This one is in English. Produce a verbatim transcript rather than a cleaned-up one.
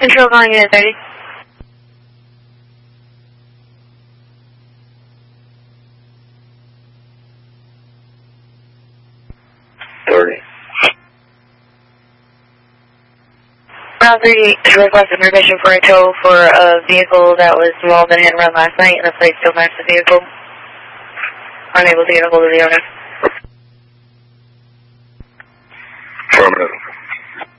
Control calling unit thirty. thirty. Route three is requesting permission for a tow for a vehicle that was involved in a hit and run last night, and the plate still matched the vehicle. Unable to get a hold of the owner. Affirmative.